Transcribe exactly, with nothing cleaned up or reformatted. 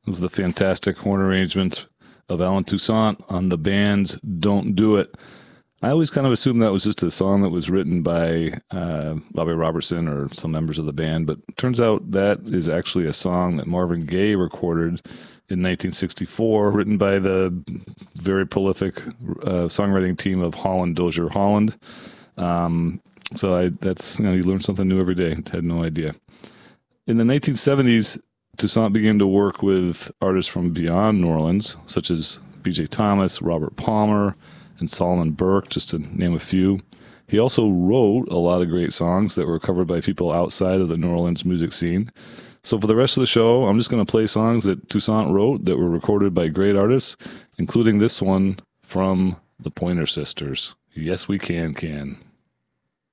This is the fantastic horn arrangement of Alan Toussaint on the band's Don't Do It. I always kind of assumed that was just a song that was written by uh, Bobby Robertson or some members of the band, but turns out that is actually a song that Marvin Gaye recorded in nineteen sixty-four, written by the very prolific uh, songwriting team of Holland Dozier Holland. Um, so I, that's, you know, you learn something new every day. I had no idea. In the nineteen seventies, Toussaint began to work with artists from beyond New Orleans, such as B J Thomas, Robert Palmer, and Solomon Burke, just to name a few. He also wrote a lot of great songs that were covered by people outside of the New Orleans music scene. So for the rest of the show, I'm just going to play songs that Toussaint wrote that were recorded by great artists, including this one from the Pointer Sisters. Yes, We Can Can.